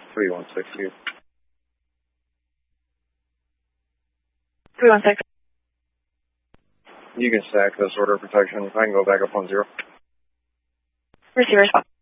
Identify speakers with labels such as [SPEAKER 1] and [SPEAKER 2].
[SPEAKER 1] 316.
[SPEAKER 2] 316.
[SPEAKER 1] You can stack this order of protection. I can go back up on 0.
[SPEAKER 2] Receiver.